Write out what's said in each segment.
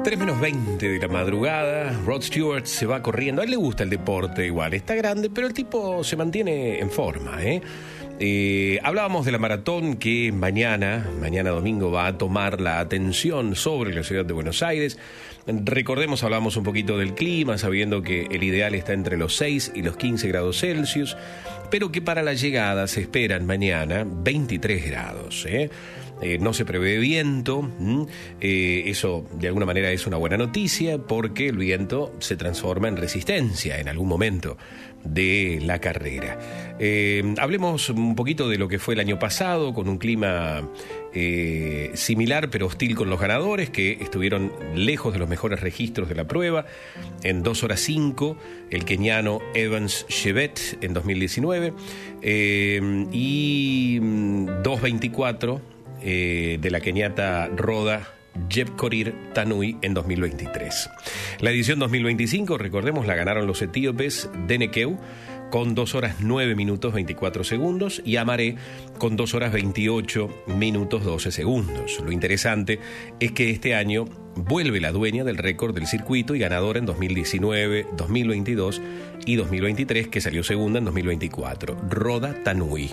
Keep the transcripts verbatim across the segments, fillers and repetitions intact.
tres menos veinte de la madrugada, Rod Stewart se va corriendo. A él le gusta el deporte igual, está grande, pero el tipo se mantiene en forma, ¿eh? Eh, hablábamos de la maratón que mañana, mañana domingo, va a tomar la atención sobre la ciudad de Buenos Aires. Recordemos, hablamos un poquito del clima, sabiendo que el ideal está entre los seis y los quince grados Celsius, pero que para la llegada se esperan mañana veintitrés grados, ¿eh? Eh, no se prevé viento, eh, eso de alguna manera es una buena noticia porque el viento se transforma en resistencia en algún momento de la carrera. Eh, hablemos un poquito de lo que fue el año pasado con un clima eh, similar pero hostil con los ganadores que estuvieron lejos de los mejores registros de la prueba. En dos horas cinco el keniano Evans Chebet en dos mil diecinueve eh, y dos veinticuatro Eh, de la keniata Roda Jepkorir Tanui en dos mil veintitrés. La edición dos mil veinticinco, recordemos, la ganaron los etíopes Denekeu con dos horas nueve minutos veinticuatro segundos y Amaré con dos horas veintiocho minutos doce segundos. Lo interesante es que este año vuelve la dueña del récord del circuito y ganadora en dos mil diecinueve, dos mil veintidós y dos mil veintitrés, que salió segunda en dos mil veinticuatro, Roda Tanui.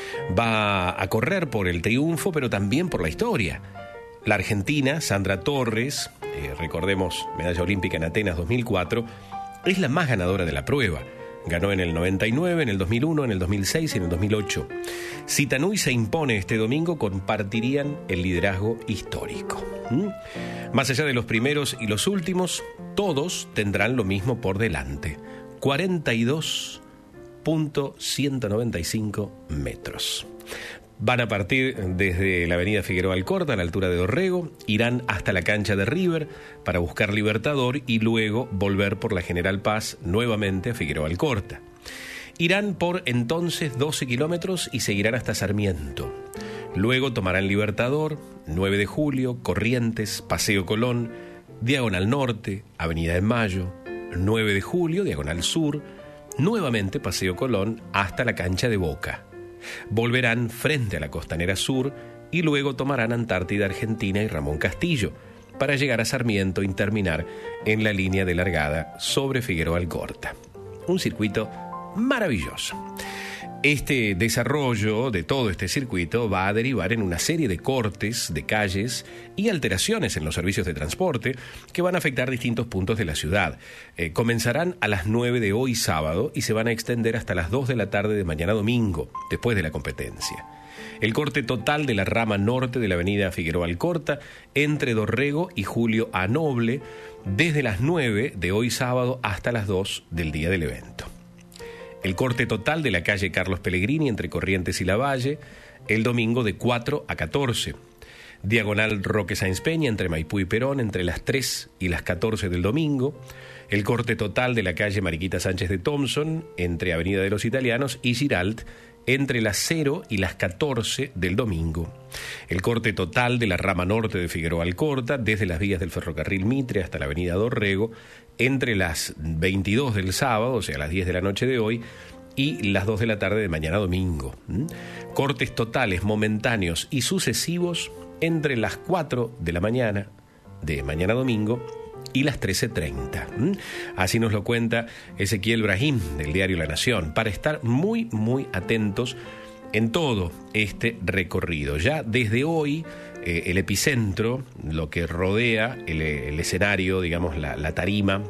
Va a correr por el triunfo, pero también por la historia. La argentina, Sandra Torres, eh, recordemos, medalla olímpica en Atenas dos mil cuatro, es la más ganadora de la prueba. Ganó en el noventa y nueve, en el dos mil uno, en el dos mil seis y en el dos mil ocho. Si Tanui se impone este domingo, compartirían el liderazgo histórico. ¿Mm? Más allá de los primeros y los últimos, todos tendrán lo mismo por delante. cuarenta y dos punto ciento noventa y cinco metros. Van a partir desde la avenida Figueroa Alcorta, a la altura de Dorrego, irán hasta la cancha de River para buscar Libertador y luego volver por la General Paz nuevamente a Figueroa Alcorta. Irán por entonces doce kilómetros y seguirán hasta Sarmiento. Luego tomarán Libertador, nueve de julio, Corrientes, Paseo Colón, Diagonal Norte, Avenida de Mayo, nueve de julio, Diagonal Sur, nuevamente Paseo Colón hasta la cancha de Boca. Volverán frente a la Costanera Sur y luego tomarán Antártida Argentina y Ramón Castillo para llegar a Sarmiento y terminar en la línea de largada sobre Figueroa Alcorta. Un circuito maravilloso. Este desarrollo de todo este circuito va a derivar en una serie de cortes de calles y alteraciones en los servicios de transporte que van a afectar distintos puntos de la ciudad. Eh, comenzarán a las nueve de hoy sábado y se van a extender hasta las dos de la tarde de mañana domingo, después de la competencia. El corte total de la rama norte de la avenida Figueroa Alcorta entre Dorrego y Julio A. Noble desde las nueve de hoy sábado hasta las dos del día del evento. El corte total de la calle Carlos Pellegrini entre Corrientes y Lavalle, el domingo de cuatro a catorce. Diagonal Roque Sáenz Peña entre Maipú y Perón entre las tres y las catorce del domingo. El corte total de la calle Mariquita Sánchez de Thompson entre Avenida de los Italianos y Giralt entre las cero y las catorce del domingo. El corte total de la rama norte de Figueroa Alcorta desde las vías del ferrocarril Mitre hasta la avenida Dorrego entre las veintidós del sábado, o sea, las diez de la noche de hoy, y las dos de la tarde de mañana domingo. ¿Mm? Cortes totales, momentáneos y sucesivos entre las cuatro de la mañana de mañana domingo y las trece treinta. ¿Mm? Así nos lo cuenta Ezequiel Brahim del diario La Nación, para estar muy, muy atentos en todo este recorrido. Ya desde hoy, eh, el epicentro, lo que rodea el, el escenario, digamos, la, la tarima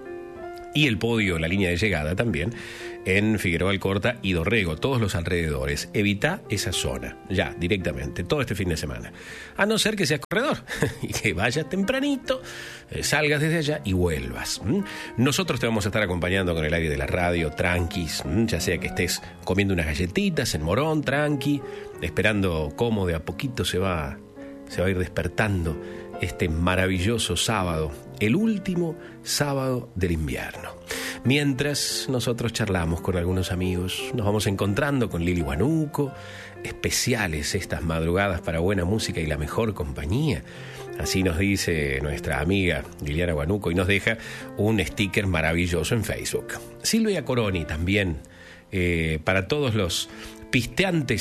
y el podio, la línea de llegada también, en Figueroa Alcorta y Dorrego, todos los alrededores. Evita esa zona, ya, directamente, todo este fin de semana. A no ser que seas corredor y que vayas tempranito, eh, salgas desde allá y vuelvas. ¿Mm? Nosotros te vamos a estar acompañando con el aire de la radio, tranquis, ¿Mm? ya sea que estés comiendo unas galletitas en Morón, tranqui, esperando cómo de a poquito se va, se va a ir despertando este maravilloso sábado, el último sábado del invierno. Mientras nosotros charlamos con algunos amigos, nos vamos encontrando con Lili Huánuco, especiales estas madrugadas para buena música y la mejor compañía. Así nos dice nuestra amiga Liliana Huánuco y nos deja un sticker maravilloso en Facebook. Silvia Coroni también, eh, para todos los pisteantes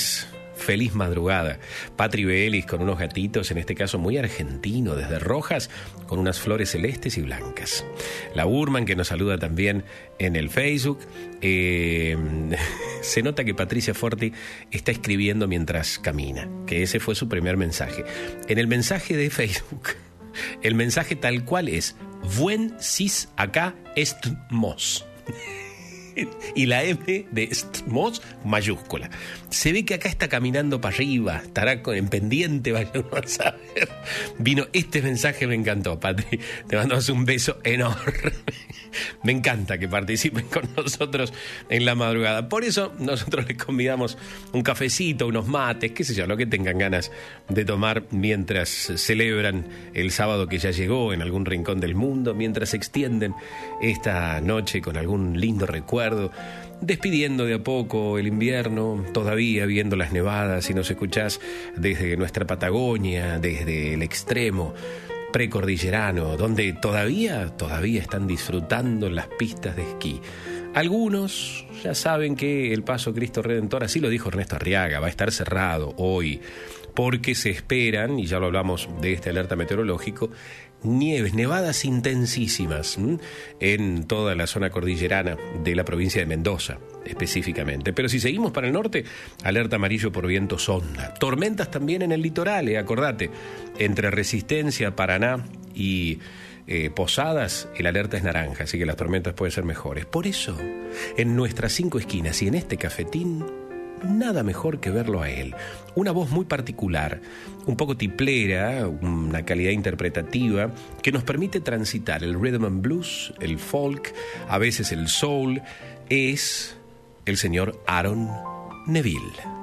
Feliz madrugada. Patri Belis con unos gatitos, en este caso muy argentino, desde Rojas, con unas flores celestes y blancas. La Burman, que nos saluda también en el Facebook. Eh, se nota que Patricia Forti está escribiendo mientras camina, que ese fue su primer mensaje. En el mensaje de Facebook, el mensaje tal cual es: Buen sis acá estmos. Y la M de estmos mayúscula. Se ve que acá está caminando para arriba, estará en pendiente, vaya uno a saber. Vino este mensaje, me encantó, Patri. Te mandamos un beso enorme. Me encanta que participen con nosotros en la madrugada. Por eso nosotros les convidamos un cafecito, unos mates, qué sé yo, lo que tengan ganas de tomar mientras celebran el sábado que ya llegó en algún rincón del mundo, mientras extienden esta noche con algún lindo recuerdo, despidiendo de a poco el invierno, todavía viendo las nevadas, si nos escuchás desde nuestra Patagonia, desde el extremo precordillerano, donde todavía, todavía están disfrutando las pistas de esquí. Algunos ya saben que el Paso Cristo Redentor, así lo dijo Ernesto Arriaga, va a estar cerrado hoy, porque se esperan, y ya lo hablamos de este alerta meteorológico, nieves, nevadas intensísimas ¿m? en toda la zona cordillerana de la provincia de Mendoza, específicamente. Pero si seguimos para el norte, alerta amarillo por viento sonda. Tormentas también en el litoral, eh, acordate, entre Resistencia, Paraná y eh, Posadas, el alerta es naranja, así que las tormentas pueden ser mejores. Por eso, en nuestras cinco esquinas y en este cafetín, nada mejor que verlo a él. Una voz muy particular, un poco tiplera, una calidad interpretativa que nos permite transitar el rhythm and blues, el folk, a veces el soul. Es el señor Aaron Neville.